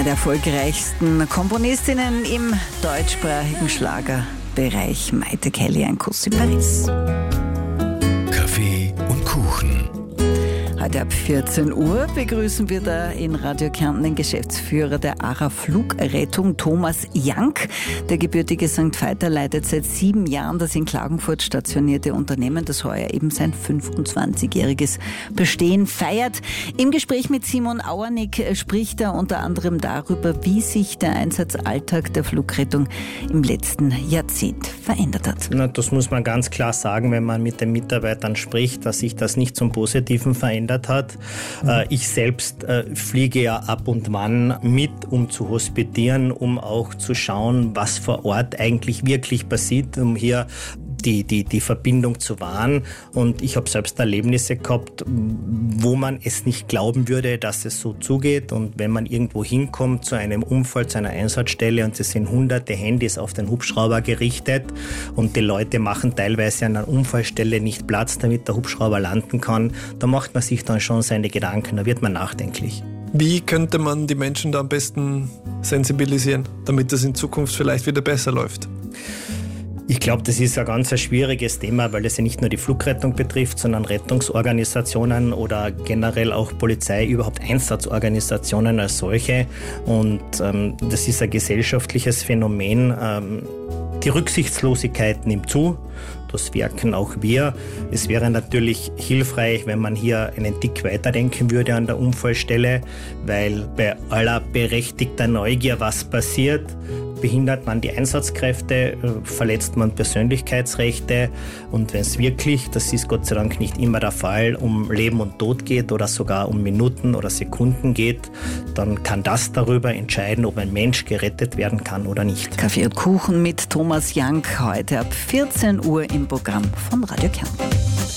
der erfolgreichsten Komponistinnen im deutschsprachigen Schlagerbereich. Maite Kelly, ein Kuss in Paris. Kaffee und Kuchen. Heute ab 14 Uhr begrüßen wir da in Radio Kärnten den Geschäftsführer der ARA Flugrettung, Thomas Jank. Der gebürtige St. Veiter leitet seit 7 Jahren das in Klagenfurt stationierte Unternehmen, das heuer eben sein 25-jähriges Bestehen feiert. Im Gespräch mit Simon Auernick spricht er unter anderem darüber, wie sich der Einsatzalltag der Flugrettung im letzten Jahrzehnt verändert hat. Na, das muss man ganz klar sagen, wenn man mit den Mitarbeitern spricht, dass sich das nicht zum Positiven verändert hat. Ich selbst fliege ja ab und wann mit, um zu hospitieren, um auch zu schauen, was vor Ort eigentlich wirklich passiert, um hier die Verbindung zu wahren. Und ich habe selbst Erlebnisse gehabt, wo man es nicht glauben würde, dass es so zugeht. Und wenn man irgendwo hinkommt zu einem Unfall, zu einer Einsatzstelle und es sind hunderte Handys auf den Hubschrauber gerichtet und die Leute machen teilweise an einer Unfallstelle nicht Platz, damit der Hubschrauber landen kann, da macht man sich dann schon seine Gedanken, da wird man nachdenklich. Wie könnte man die Menschen da am besten sensibilisieren, damit das in Zukunft vielleicht wieder besser läuft? Ich glaube, das ist ein ganz schwieriges Thema, weil es ja nicht nur die Flugrettung betrifft, sondern Rettungsorganisationen oder generell auch Polizei, überhaupt Einsatzorganisationen als solche. Und das ist ein gesellschaftliches Phänomen. Die Rücksichtslosigkeit nimmt zu. Das merken auch wir. Es wäre natürlich hilfreich, wenn man hier einen Tick weiterdenken würde an der Unfallstelle, weil bei aller berechtigter Neugier, was passiert, behindert man die Einsatzkräfte, verletzt man Persönlichkeitsrechte. Und wenn es wirklich, das ist Gott sei Dank nicht immer der Fall, um Leben und Tod geht oder sogar um Minuten oder Sekunden geht, dann kann das darüber entscheiden, ob ein Mensch gerettet werden kann oder nicht. Kaffee und Kuchen mit Thomas Jank heute ab 14 Uhr im Programm von Radio Kärnten.